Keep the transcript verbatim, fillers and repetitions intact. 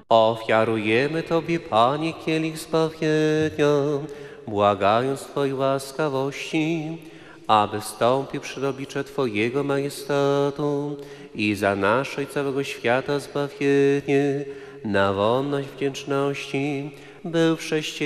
Ofiarujemy Tobie, Panie, kielich zbawienia, błagając Twojej łaskawości, aby wstąpił przed oblicze Twojego majestatu i za nasze i całego świata zbawienie, na wolność wdzięczności był wszeście